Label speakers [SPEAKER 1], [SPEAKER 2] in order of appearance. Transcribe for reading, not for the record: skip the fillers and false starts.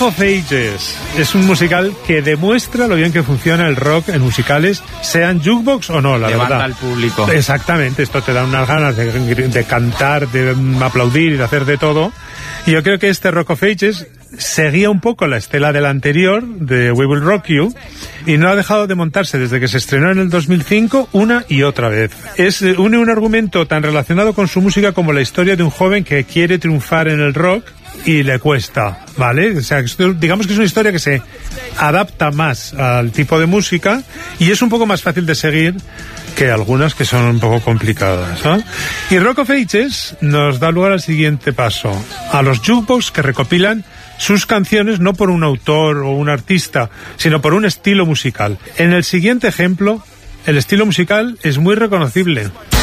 [SPEAKER 1] of Ages es un musical que demuestra lo bien que funciona el rock en musicales, sean jukebox o no, la
[SPEAKER 2] Levanta
[SPEAKER 1] verdad.
[SPEAKER 2] al público.
[SPEAKER 1] Exactamente, esto te da unas ganas de cantar, de aplaudir y de hacer de todo. Y yo creo que este Rock of Ages seguía un poco la estela del anterior, de We Will Rock You, y no ha dejado de montarse desde que se estrenó en el 2005 una y otra vez. Une un argumento tan relacionado con su música como la historia de un joven que quiere triunfar en el rock y le cuesta, ¿vale? O sea, digamos que es una historia que se adapta más al tipo de música y es un poco más fácil de seguir que algunas que son un poco complicadas, ¿no? Y Rock of Ages nos da lugar al siguiente paso, a los jukebox que recopilan sus canciones no por un autor o un artista, sino por un estilo musical. En el siguiente ejemplo, el estilo musical es muy reconocible.